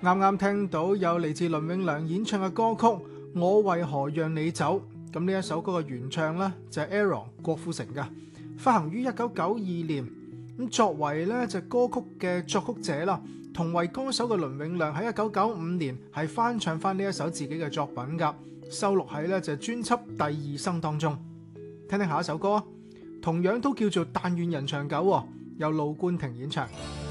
啱啱聽到有嚟自倫永亮演唱嘅歌曲《我為何讓你走》，咁呢一首歌嘅原唱呢，就係 Aaron 郭富城嘅，發行於1992年。咁作為呢隻歌曲嘅作曲者啦，同為歌手嘅倫永亮喺1995年係翻唱翻呢一首自己嘅作品噶，收錄喺呢就專輯《第二生》當中。聽聽下一首歌，同樣都叫做《但願人長久》，由盧冠廷演唱。